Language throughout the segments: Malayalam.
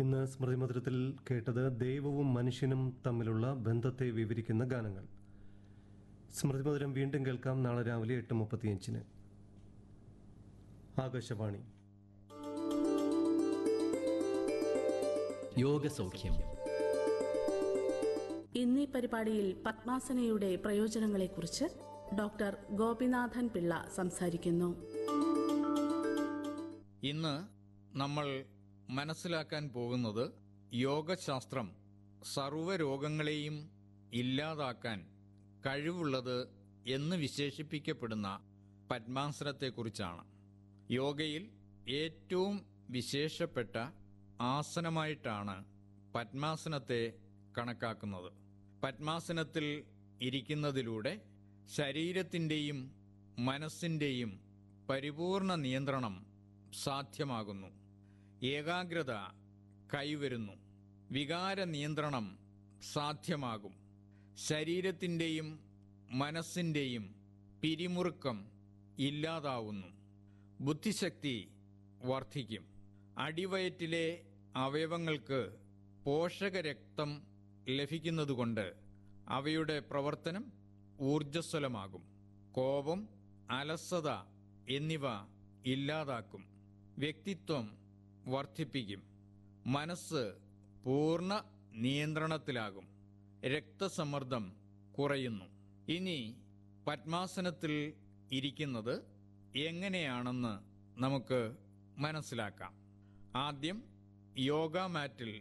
ഇന്ന് സ്മൃതിമധുരത്തിൽ കേട്ടത് ദൈവവും മനുഷ്യനും തമ്മിലുള്ള ബന്ധത്തെ വിവരിക്കുന്ന ഗാനങ്ങൾ. സ്മൃതിമധുരം വീണ്ടും കേൾക്കാം നാളെ രാവിലെ 8:35. ആകാശവാണി. യോഗസൗഖ്യം. ഇന്നീ പരിപാടിയിൽ പത്മാസനയുടെ പ്രയോജനങ്ങളെക്കുറിച്ച് ഡോക്ടർ ഗോപിനാഥൻ പിള്ള സംസാരിക്കുന്നു. ഇന്ന് നമ്മൾ മനസ്സിലാക്കാൻ പോകുന്നത് യോഗശാസ്ത്രം സർവ്വരോഗങ്ങളെയും ഇല്ലാതാക്കാൻ കഴിവുള്ളത് എന്ന് വിശേഷിപ്പിക്കപ്പെടുന്ന പദ്മാസനത്തെക്കുറിച്ചാണ്. യോഗയിൽ ഏറ്റവും വിശേഷപ്പെട്ട ആസനമായിട്ടാണ് പദ്മാസനത്തെ കണക്കാക്കുന്നത്. പദ്മാസനത്തിൽ ഇരിക്കുന്നതിലൂടെ ശരീരത്തിൻ്റെയും മനസ്സിൻ്റെയും പരിപൂർണ നിയന്ത്രണം സാധ്യമാകുന്നു. ഏകാഗ്രത കൈവരുന്നു. വികാര നിയന്ത്രണം സാധ്യമാകും. ശരീരത്തിൻ്റെയും മനസ്സിൻ്റെയും പിരിമുറുക്കം ഇല്ലാതാവുന്നു. ബുദ്ധിശക്തി വർദ്ധിക്കും. അടിവയറ്റിലെ അവയവങ്ങൾക്ക് പോഷകരക്തം ലഭിക്കുന്നതുകൊണ്ട് അവയുടെ പ്രവർത്തനം ഊർജ്ജസ്വലമാകും. കോപം, അലസത എന്നിവ ഇല്ലാതാക്കും. വ്യക്തിത്വം വർദ്ധിപ്പിക്കും. മനസ്സ് പൂർണ്ണ നിയന്ത്രണത്തിലാകും. രക്തസമ്മർദ്ദം കുറയുന്നു. ഇനി പദ്മാസനത്തിൽ ഇരിക്കുന്നത് എങ്ങനെയാണെന്ന് നമുക്ക് മനസ്സിലാക്കാം. ആദ്യം യോഗ മാറ്റിൽ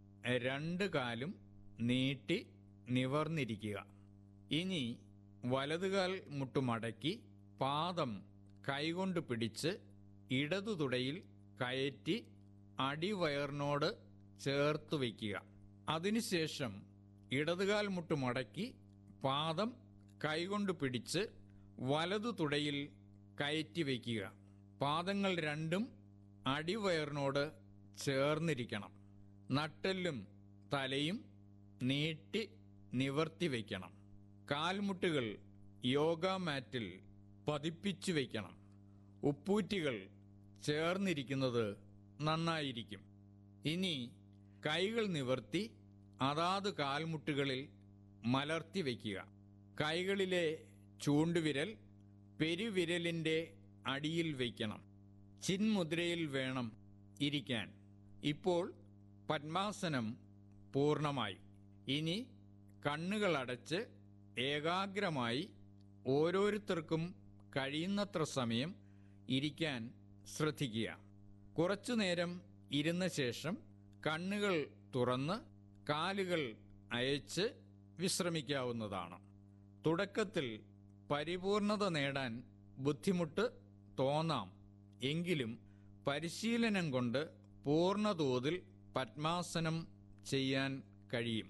2 കാലും നീട്ടി നിവർന്നിരിക്കുക. ഇനി വലതുകാൽ മുട്ടുമടക്കി പാദം കൈകൊണ്ട് പിടിച്ച് ഇടതു തുടയിൽ കയറ്റി അടിവയറിനോട് ചേർത്ത് വയ്ക്കുക. അതിനുശേഷം ഇടതുകാൽ മുട്ടുമടക്കി പാദം കൈകൊണ്ട് പിടിച്ച് വലതു തുടയിൽ കയറ്റി വയ്ക്കുക. പാദങ്ങൾ രണ്ടും അടിവയറിനോട് ചേർന്നിരിക്കണം. നട്ടെല്ലും തലയും നീട്ടി നിവർത്തി വയ്ക്കണം. കാൽമുട്ടുകൾ യോഗ മാറ്റിൽ പതിപ്പിച്ചു വയ്ക്കണം. ഉപ്പൂറ്റികൾ ചേർന്നിരിക്കുന്നത് നന്നായിരിക്കും. ഇനി കൈകൾ നിവർത്തി അതാത് കാൽമുട്ടുകളിൽ മലർത്തി വയ്ക്കുക. കൈകളിലെ ചൂണ്ടുവിരൽ പെരുവിരലിൻ്റെ അടിയിൽ വയ്ക്കണം. ചിന്മുദ്രയിൽ വേണം ഇരിക്കാൻ. ഇപ്പോൾ പദ്മാസനം പൂർണ്ണമായി. ഇനി കണ്ണുകളടച്ച് ഏകാഗ്രമായി ഓരോരുത്തർക്കും കഴിയുന്നത്ര സമയം ഇരിക്കാൻ ശ്രദ്ധിക്കുക. കുറച്ചുനേരം ഇരുന്ന ശേഷം കണ്ണുകൾ തുറന്ന് കാലുകൾ അയച്ച് വിശ്രമിക്കാവുന്നതാണ്. തുടക്കത്തിൽ പരിപൂർണത നേടാൻ ബുദ്ധിമുട്ട് തോന്നാം. എങ്കിലും പരിശീലനം കൊണ്ട് പൂർണ്ണതോതിൽ പദ്മാസനം ചെയ്യാൻ കഴിയും.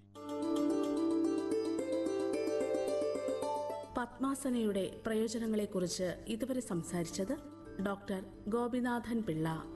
പദ്മാസനയുടെ പ്രയോജനങ്ങളെക്കുറിച്ച് ഇതുവരെ സംസാരിച്ചത് ഡോക്ടർ ഗോപിനാഥൻ പിള്ള.